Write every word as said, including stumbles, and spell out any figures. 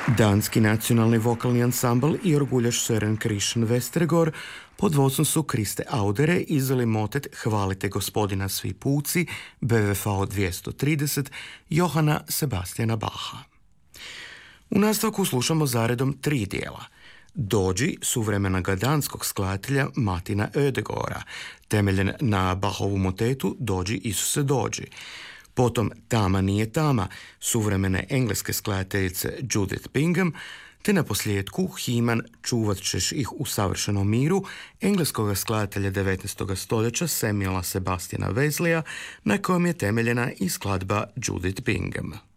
Danski nacionalni vokalni ansambl i orguljaš Søren Christian Vestergaard pod vodstvom su Kriste Audere izveli motet Hvalite gospodina svi puci B V V dvjesto trideset Johana Sebastiana Bacha. U nastavku slušamo zaredom tri dijela. Dođi suvremenoga danskog skladatelja Martina Ødegaarda, temeljen na Bachovu motetu Dođi Isuse dođi. Potom Tama nije tama, suvremene engleske skladateljice Judith Bingham, te na posljedku He-Man Čuvat ćeš ih u savršenom miru, engleskog skladatelja devetnaestog stoljeća Samuela Sebastiana Wesleya, na kojem je temeljena i skladba Judith Bingham.